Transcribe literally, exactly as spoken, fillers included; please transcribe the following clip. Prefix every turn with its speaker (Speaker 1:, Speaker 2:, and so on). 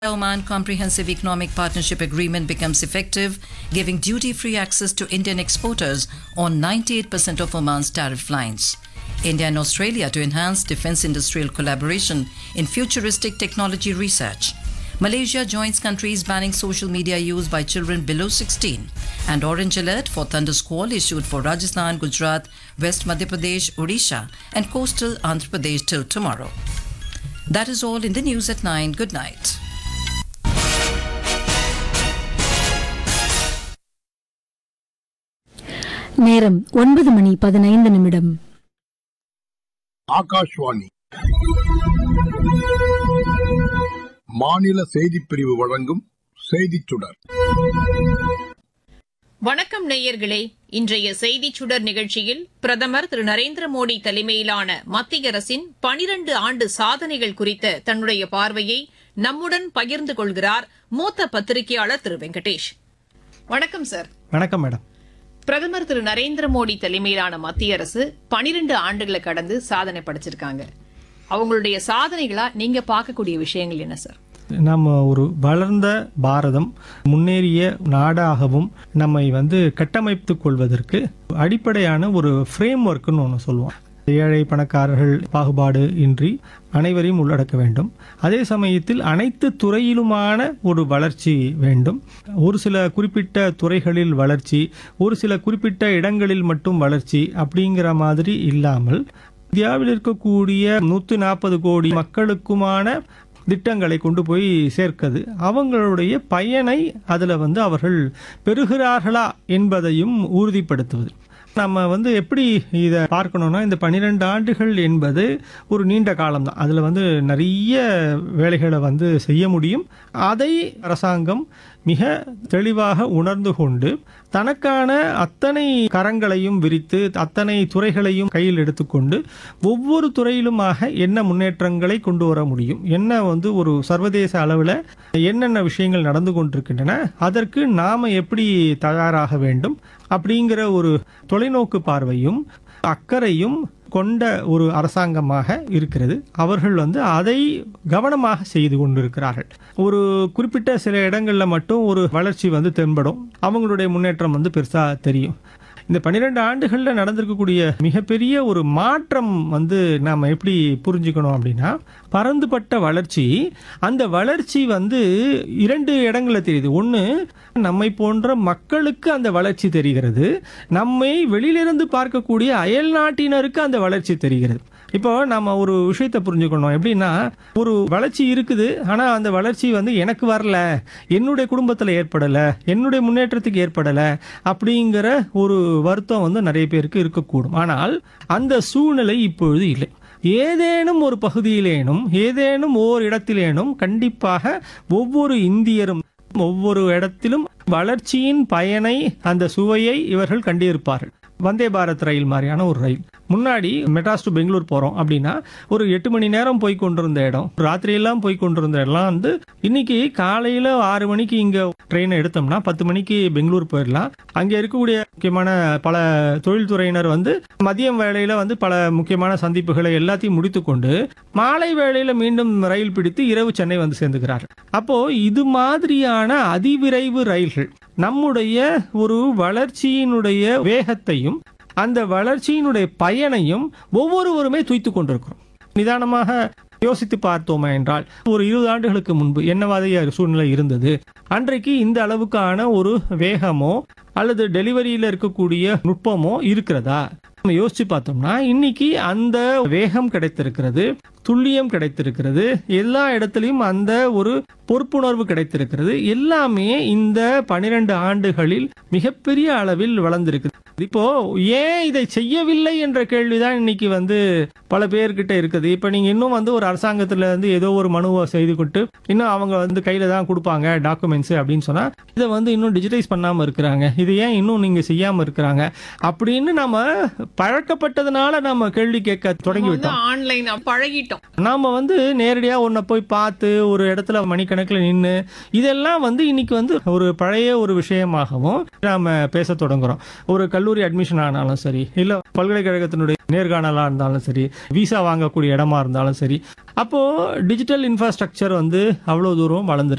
Speaker 1: Oman Comprehensive Economic Partnership Agreement becomes effective, giving duty-free access to Indian exporters on ninety-eight percent of Oman's tariff lines. India and Australia to enhance defense industrial collaboration in futuristic technology research. Malaysia joins countries banning social media use by children below sixteen. And orange alert for thunder squall issued for Rajasthan, Gujarat, West Madhya Pradesh, Odisha and coastal Andhra Pradesh till tomorrow. That is all in the news at nine. Good night.
Speaker 2: நேரம் ஒன்பது மணி பதினைந்து நிமிடம்.
Speaker 3: ஆகாஷ்வாணி மாநில செய்திப் பிரிவு வழங்கும் செய்திச் சுடர்.
Speaker 4: வணக்கம் நேயர்களே, இன்றைய செய்திச் சுடர் நிகழ்ச்சியில் பிரதமர் திரு நரேந்திர மோடி தலைமையிலான மத்திய அரசின் பனிரண்டு ஆண்டு சாதனைகள் குறித்த தன்னுடைய பார்வையை நம்முடன் பகிர்ந்து கொள்கிறார் மூத்த பத்திரிகையாளர் திரு வெங்கடேஷ். வணக்கம் சார்.
Speaker 5: வணக்கம் மேடம்.
Speaker 4: பிரதமர் திரு நரேந்திர மோடி தலைமையிலான மத்திய அரசு பனிரெண்டு ஆண்டுகளை கடந்து சாதனை படைச்சிருக்காங்க. அவங்களுடைய சாதனைகளா நீங்க பார்க்கக்கூடிய விஷயங்கள் என்ன சார்?
Speaker 5: நம்ம ஒரு வளர்ந்த பாரதம், முன்னேறிய நாடாகவும் நம்மை வந்து கட்டமைத்துக் கொள்வதற்கு அடிப்படையான ஒரு ஃப்ரேம் ஒர்க்குன்னு ஒன்று சொல்லுவோம். ஏழை பணக்காரர்கள் பாகுபாடு இன்றி அனைவரையும் உள்ளடக்க வேண்டும். அதே சமயத்தில் அனைத்து துறையிலுமான ஒரு வளர்ச்சி வேண்டும். ஒரு சில குறிப்பிட்ட துறைகளில் வளர்ச்சி, ஒரு சில குறிப்பிட்ட இடங்களில் மட்டும் வளர்ச்சி அப்படிங்கிற மாதிரி இல்லாமல் இந்தியாவில் இருக்கக்கூடிய நூற்றி நாற்பது கோடி மக்களுக்குமான திட்டங்களை கொண்டு போய் சேர்க்கிறது, அவங்களுடைய பயனை அதில் வந்து அவர்கள் பெறுகிறார்களா என்பதையும் உறுதிப்படுத்துவது. நம்ம வந்து எப்படி இதை பார்க்கணும்னா, இந்த பன்னிரெண்டு ஆண்டுகள் என்பது ஒரு நீண்ட காலம் தான். அதில் வந்து நிறைய வேலைகளை வந்து செய்ய முடியும். அதை அரசாங்கம் மிக தெளிவாக உணர்ந்து கொண்டு தனக்கான அத்தனை கரங்களையும் விரித்து அத்தனை துறைகளையும் கையில் எடுத்துக்கொண்டு ஒவ்வொரு துறையிலுமாக என்ன முன்னேற்றங்களை கொண்டு வர முடியும், என்ன வந்து ஒரு சர்வதேச அளவில் என்னென்ன விஷயங்கள் நடந்து கொண்டிருக்கின்றன, அதற்கு நாம் எப்படி தயாராக வேண்டும் அப்படிங்கிற ஒரு தொலைநோக்கு பார்வையும் அக்கறையும் கொண்ட ஒரு அரசாங்கமாக இருக்கிறது. அவர்கள் வந்து அதை கவனமாக செய்து கொண்டிருக்கிறார்கள். ஒரு குறிப்பிட்ட சில இடங்களில் மட்டும் ஒரு வளர்ச்சி வந்து தென்படும், அவங்களுடைய முன்னேற்றம் வந்து பெருசா தெரியும். இந்த பன்னிரெண்டு ஆண்டுகளில் நடந்திருக்கக்கூடிய மிகப்பெரிய ஒரு மாற்றம் வந்து நாம் எப்படி புரிஞ்சுக்கணும் அப்படின்னா, பரந்துபட்ட வளர்ச்சி. அந்த வளர்ச்சி வந்து இரண்டு இடங்களில் தெரியுது. ஒன்று, நம்மை போன்ற மக்களுக்கு அந்த வளர்ச்சி தெரிகிறது. நம்மை வெளியிலிருந்து பார்க்கக்கூடிய அயல் நாட்டினருக்கு அந்த வளர்ச்சி தெரிகிறது. இப்போ நம்ம ஒரு விஷயத்தை புரிஞ்சுக்கணும். எப்படின்னா, ஒரு வளர்ச்சி இருக்குது, ஆனால் அந்த வளர்ச்சி வந்து எனக்கு வரல, என்னுடைய குடும்பத்தில் ஏற்படலை, என்னுடைய முன்னேற்றத்துக்கு ஏற்படலை அப்படிங்கிற ஒரு வருத்தம் வந்து நிறைய பேருக்கு இருக்கக்கூடும். ஆனால் அந்த சூழ்நிலை இப்பொழுது இல்லை. ஏதேனும் ஒரு பகுதியிலேனும் ஏதேனும் ஓர் இடத்திலேனும் கண்டிப்பாக ஒவ்வொரு இந்தியரும் ஒவ்வொரு இடத்திலும் வளர்ச்சியின் பயனை, அந்த சுவையை இவர்கள் கண்டிருப்பார்கள். வந்தே பாரத் ரயில் மாதிரியான ஒரு ரயில். முன்னாடி மெட்ராஸ் டு பெங்களூர் போகிறோம் அப்படின்னா ஒரு எட்டு மணி நேரம் போய் கொண்டிருந்த இடம், ராத்திரியெல்லாம் போய் கொண்டிருந்த இடம்லாம் வந்து இன்னைக்கு காலையில் ஆறு மணிக்கு இங்கே ட்ரெயினை எடுத்தோம்னா பத்து மணிக்கு பெங்களூர் போயிடலாம். அங்கே இருக்கக்கூடிய முக்கியமான பல தொழில்துறையினர் வந்து மதியம் வேளையில் வந்து பல முக்கியமான சந்திப்புகளை எல்லாத்தையும் முடித்துக்கொண்டு மாலை வேளையில் மீண்டும் ரயில் பிடித்து இரவு சென்னை வந்து சேர்ந்துக்கிறார்கள். அப்போ இது மாதிரியான அதிவிரைவு ரயில்கள் நம்முடைய ஒரு வளர்ச்சியினுடைய வேகத்தையும் அந்த வளர்ச்சியினுடைய பயனையும் ஒவ்வொருவருமே துய்த்து கொண்டிருக்கிறோம். நிதானமாக யோசித்து பார்த்தோமே என்றால், ஒரு இருபது ஆண்டுகளுக்கு முன்பு என்ன மாதிரியான சூழ்நிலை இருந்தது, அன்றைக்கு இந்த அளவுக்கான ஒரு வேகமோ அல்லது டெலிவரியில் இருக்கக்கூடிய நுட்பமோ இருக்கிறதா நம்ம யோசிச்சு பார்த்தோம்னா, இன்னைக்கு அந்த வேகம் கிடைத்திருக்கிறது, துல்லியம் கிடைத்திருக்கிறது, எல்லா இடத்துலையும் அந்த ஒரு பொறுப்புணர்வு கிடைத்திருக்கிறது. எல்லாமே இந்த பனிரெண்டு ஆண்டுகளில் மிகப்பெரிய அளவில் வளர்ந்திருக்கு. இப்போ ஏன் இதை செய்யவில்லை என்ற கேள்விதான் இன்னைக்கு வந்து பல பேர்கிட்ட இருக்குது. இப்ப நீங்க இன்னும் வந்து ஒரு அரசாங்கத்துல இருந்து ஏதோ ஒரு மனுவை செய்து கொண்டு இன்னும் அவங்க வந்து கையில தான் கொடுப்பாங்க டாக்குமெண்ட்ஸ் அப்படின்னு சொன்னா, இதை வந்து இன்னும் டிஜிட்டைஸ் பண்ணாம இருக்கிறாங்க, இது ஏன் இன்னும் நீங்க செய்யாம இருக்கிறாங்க அப்படின்னு நம்ம பழக்கப்பட்டதுனால நம்ம கேள்வி கேட்க தொடங்கிவிட்டோம்.
Speaker 4: ஆன்லைன் பழகிட்டோம்.
Speaker 5: நாம வந்து நேரடியா ஒன்ன போய் பார்த்து ஒரு இடத்துல மணிக்கணக்கில் நின்று இதெல்லாம் வந்து இன்னைக்கு வந்து ஒரு பழைய ஒரு விஷயமாகவும் நாம பேச தொடங்குறோம். ஒரு கல்லூரி அட்மிஷன் ஆனாலும் சரி, இல்ல பல்கலைக்கழகத்தினுடைய நேர்காணலா இருந்தாலும் சரி, விசா வாங்கக்கூடிய இடமா இருந்தாலும் சரி, அப்போ டிஜிட்டல் இன்ஃப்ராஸ்ட்ரக்சர் வந்து அவ்வளவு தூரம் வளர்ந்துருக்கு.